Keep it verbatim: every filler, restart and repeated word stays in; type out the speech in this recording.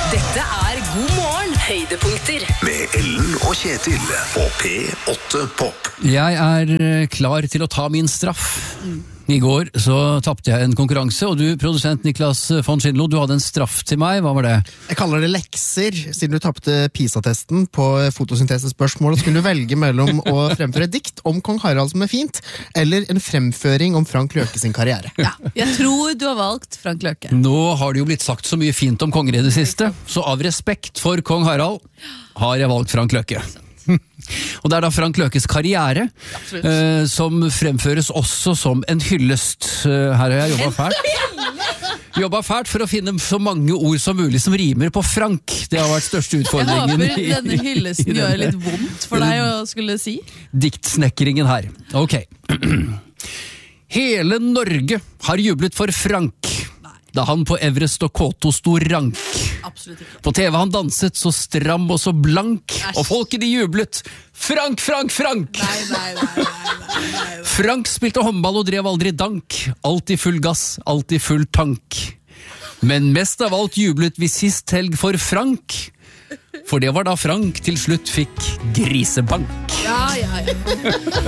Dette er God morgen høydepunkter Med Ellen og Kjetil på P åtte Pop. Jeg er klar til å ta min straff. I går så tappte jeg en konkurranse, og du, produsent Niklas von Schindlo, du hadde en straff til meg. Hva var det? Jeg kaller det lekser, siden du tappte PISA-testen på fotosyntesespørsmål. Så kunne du velge mellom å fremføre et dikt om Kong Harald som er fint, eller en fremføring om Frank Løke sin karriere. Ja, jeg tror du har valgt Frank Løke. Nå har det jo blitt sagt så mye fint om kongeriket i det siste, så av respekt for Kong Harald har jeg valgt Frank Løke. Og det er da Frank Løkes karriere eh, som fremføres også som en hyllest. Eh, her har jeg jobbet fælt. Jobbet fælt for å finne så mange ord som mulig som rimer på Frank. Det har vært største utfordringen. Jeg håper denne hyllesten gjør litt vondt for deg å skulle si. Diktsnekringen her. Ok. Hele Norge har jublet for Frank da han på Everest og Kåto sto rank. Absolutt ikke. På T V han danset så stram og så blank, og folket de jublet. Frank, Frank, Frank! Nei, nei, nei, nei, nei, nei. Frank spilte håndball og drev aldri dank. Alltid full gass, alltid full tank. Men mest av alt jublet vi sist helg for Frank. For det var da Frank til slutt fikk grisebank. Ja, ja, ja.